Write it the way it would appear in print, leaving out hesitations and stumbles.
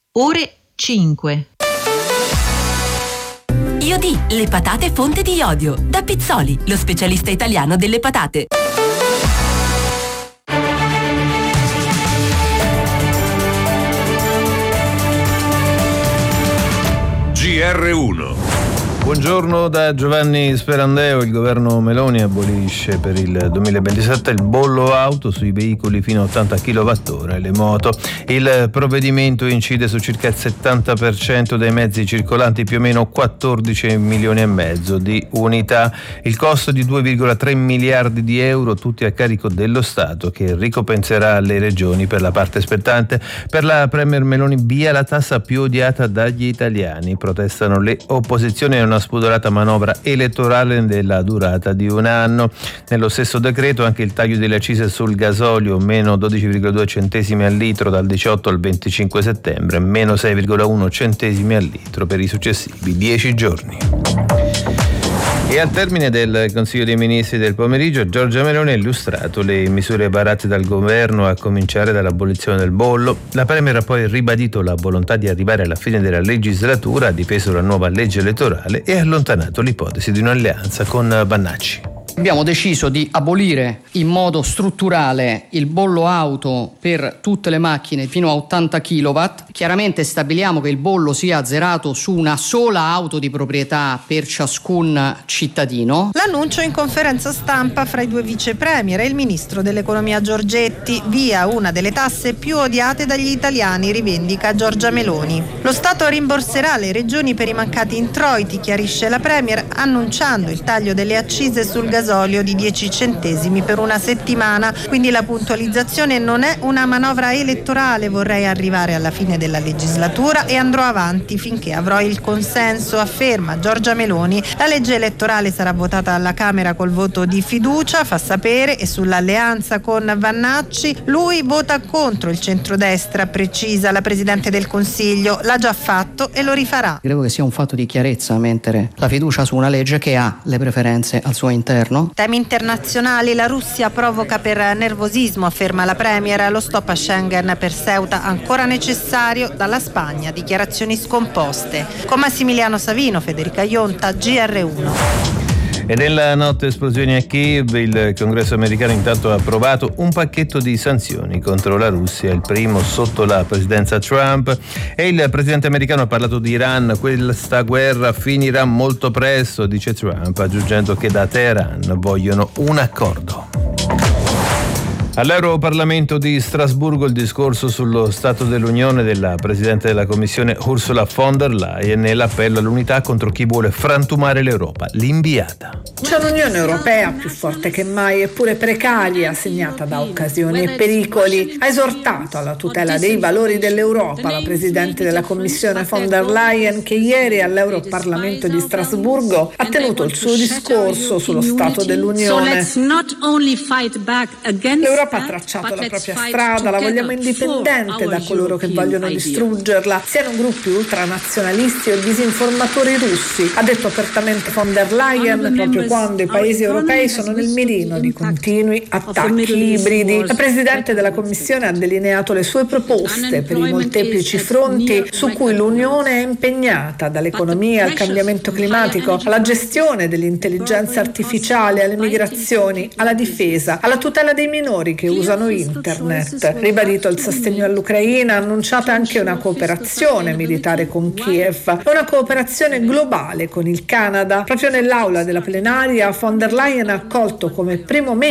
ore 5. Iodi, le patate fonte di iodio. Da Pizzoli, lo specialista italiano delle patate. GR1. Buongiorno da Giovanni Sperandeo. Il governo Meloni abolisce per il 2027 il bollo auto sui veicoli fino a 80 kWh e le moto. Il provvedimento incide su circa il 70% dei mezzi circolanti, più o meno 14 milioni e mezzo di unità. Il costo di 2,3 miliardi di euro, tutti a carico dello Stato, che ricompenserà le regioni per la parte spettante. Per la Premier Meloni via la tassa più odiata dagli italiani. Protestano le opposizioni a una spudorata manovra elettorale della durata di un anno. Nello stesso decreto anche il taglio delle accise sul gasolio, meno 12,2 centesimi al litro dal 18 al 25 settembre, meno 6,1 centesimi al litro per i successivi 10 giorni. E al termine del Consiglio dei Ministri del pomeriggio, Giorgia Meloni ha illustrato le misure varate dal governo, a cominciare dall'abolizione del bollo. La Premier ha poi ribadito la volontà di arrivare alla fine della legislatura, ha difeso la nuova legge elettorale e ha allontanato l'ipotesi di un'alleanza con Vannacci. Abbiamo deciso di abolire in modo strutturale il bollo auto per tutte le macchine fino a 80 kW. Chiaramente stabiliamo che il bollo sia azzerato su una sola auto di proprietà per ciascun cittadino. L'annuncio in conferenza stampa fra i due vice premier e il ministro dell'economia Giorgetti. Via una delle tasse più odiate dagli italiani, rivendica Giorgia Meloni. Lo Stato rimborserà le regioni per i mancati introiti, chiarisce la premier, annunciando il taglio delle accise sul gasolio di 10 centesimi per una settimana. Quindi la puntualizzazione non è una manovra elettorale, vorrei arrivare alla fine della legislatura e andrò avanti finché avrò il consenso, afferma Giorgia Meloni. La legge elettorale sarà votata alla Camera col voto di fiducia, fa sapere, e sull'alleanza con Vannacci lui vota contro il centrodestra, precisa la Presidente del Consiglio, l'ha già fatto e lo rifarà. Credo che sia un fatto di chiarezza mettere la fiducia su una legge che ha le preferenze al suo interno. Temi internazionali, la Russia provoca per nervosismo, afferma la Premier, lo stop a Schengen per Ceuta ancora necessario, dalla Spagna dichiarazioni scomposte. Con Massimiliano Savino, Federica Ionta, GR1. E nella notte esplosioni a Kiev, il Congresso americano intanto ha approvato un pacchetto di sanzioni contro la Russia, il primo sotto la presidenza Trump, e il presidente americano ha parlato di Iran. Questa guerra finirà molto presto, dice Trump, aggiungendo che da Teheran vogliono un accordo. All'Europarlamento di Strasburgo il discorso sullo Stato dell'Unione della Presidente della Commissione Ursula von der Leyen e l'appello all'unità contro chi vuole frantumare l'Europa, l'inviata. C'è un'Unione Europea più forte che mai, eppure precaria, segnata da occasioni e pericoli. Ha esortato alla tutela dei valori dell'Europa la Presidente della Commissione von der Leyen, che ieri all'Europarlamento di Strasburgo ha tenuto il suo discorso sullo Stato dell'Unione. L'Europa ha tracciato la propria strada, la vogliamo indipendente da coloro che vogliono distruggerla, siano gruppi ultranazionalisti o disinformatori russi, ha detto apertamente von der Leyen proprio quando i paesi europei sono nel mirino di continui attacchi ibridi. La Presidente della Commissione ha delineato le sue proposte per i molteplici fronti su cui l'Unione è impegnata, dall'economia al cambiamento climatico, alla gestione dell'intelligenza artificiale, alle migrazioni, alla difesa, alla tutela dei minori che usano internet. Ribadito il sostegno all'Ucraina, annunciata anche una cooperazione militare con Kiev e una cooperazione globale con il Canada. Proprio nell'aula della plenaria von der Leyen ha accolto come primo membro